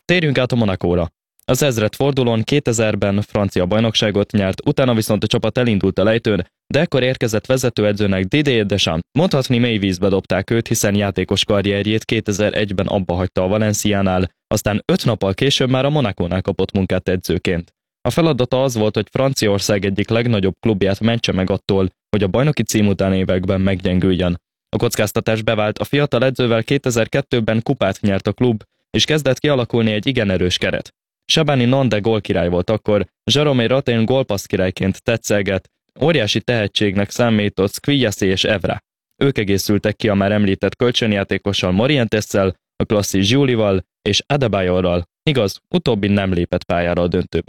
Térjünk át a Monacóra. Az ezredfordulón 2000-ben francia bajnokságot nyert, utána viszont a csapat elindult a lejtőn, de ekkor érkezett vezetőedzőnek Didier Deschamps. Mondhatni mély vízbe dobták őt, hiszen játékos karrierjét 2001-ben abbahagyta a Valenciánál, aztán 5 nappal később már a Monacónál kapott munkát edzőként. A feladata az volt, hogy Franciaország egyik legnagyobb klubját mentse meg attól, hogy a bajnoki cím utáni években meggyengüljön. A kockáztatás bevált, a fiatal edzővel 2002-ben kupát nyert a klub, és kezdett kialakulni egy igen erős keret. Shabani Nande gólkirály volt akkor, Jérôme Ratin gólpassz királyként tetszelget, óriási tehetségnek számított Squillaci és Evra. Ők egészültek ki a már említett kölcsönjátékossal Morientessel, a klasszi Giulival és Adebayorral. Igaz, utóbbi nem lépett pályára a döntőben.